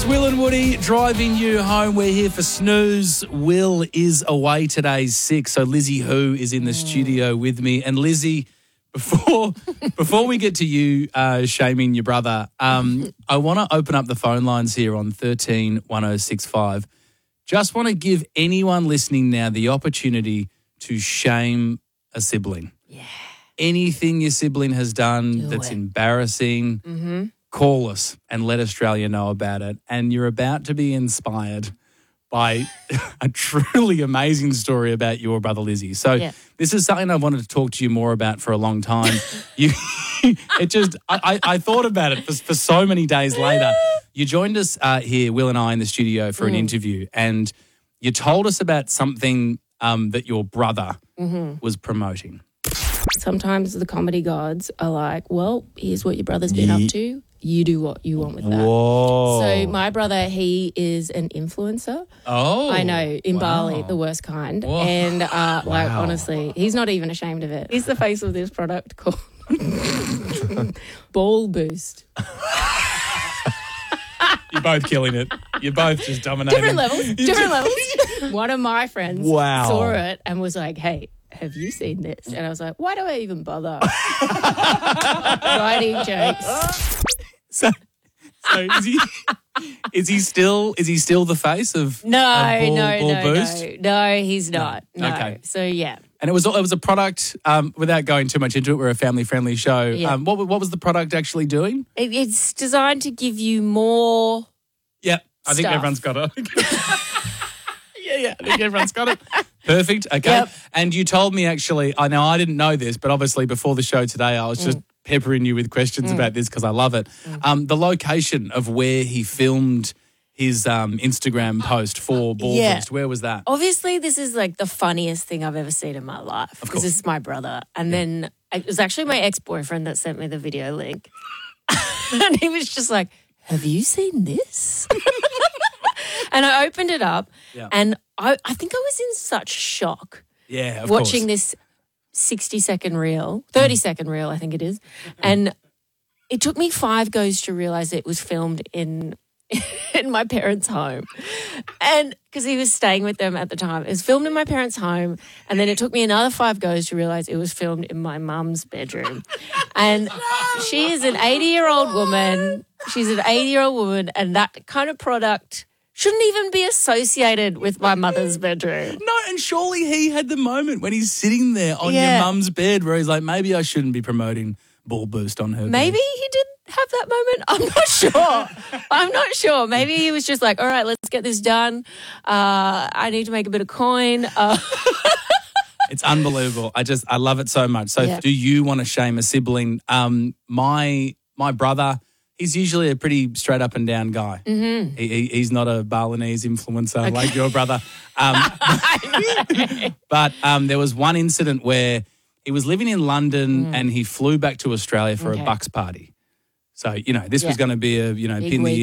Will and Woody driving you home. We're here for Snooze. Will is away today, sick. So Lizzie Who is in the studio with me. And Lizzie, before we get to you shaming your brother, I want to open up the phone lines here on 13 1065. Just want to give anyone listening now the opportunity to shame a sibling. Yeah. Anything your sibling has done that's embarrassing, call us and let Australia know about it. And you're about to be inspired by a truly amazing story about your brother Lizzie. So this is something I wanted to talk to you more about for a long time. I thought about it for so many days later. You joined us here, Will and I, in the studio for an interview, and you told us about something that your brother was promoting. Sometimes the comedy gods are like, well, here's what your brother's been up to. You do what you want with that. Whoa. So my brother, he is an influencer. Oh. I know, in Bali, the worst kind. Whoa. And like, honestly, he's not even ashamed of it. He's the face of this product called Ball Boost. You're both killing it. You're both just dominating. Different levels. One of my friends saw it and was like, hey, have you seen this? And I was like, why do I even bother? Writing jokes. So is he still the face of Ball Boost? No, he's not. No. Okay. So yeah. And it was a product. Without going too much into it, we're a family friendly show. Yeah. What was the product actually doing? It's designed to give you more. Yep, I think everyone's got it. Yeah, I think everyone's got it. Perfect. Okay. Yep. And you told me actually. I didn't know this, but obviously before the show today, I was just peppering you with questions about this because I love it. The location of where he filmed his Instagram post for Ball Boost, where was that? Obviously, this is like the funniest thing I've ever seen in my life because this is my brother. And then it was actually my ex-boyfriend that sent me the video link. And he was just like, have you seen this? And I opened it up and I think I was in such shock watching this 60-second reel, 30-second reel, I think it is. And it took me 5 goes to realise it was filmed in my parents' home. And because he was staying with them at the time. It was filmed in my parents' home. And then it took me another 5 goes to realise it was filmed in my mum's bedroom. And she is an 80-year-old woman. She's an 80-year-old woman. And that kind of product shouldn't even be associated with my mother's bedroom. No, and surely he had the moment when he's sitting there on your mum's bed where he's like, maybe I shouldn't be promoting Ball Boost on her Maybe bed. he did have that moment. I'm not sure. Maybe he was just like, all right, let's get this done. I need to make a bit of coin. It's unbelievable. I love it so much. So do you want to shame a sibling? My brother, he's usually a pretty straight up and down guy. Mm-hmm. He's not a Balinese influencer like your brother. But there was one incident where he was living in London and he flew back to Australia for a Bucks party. So, this was going to be a, pin the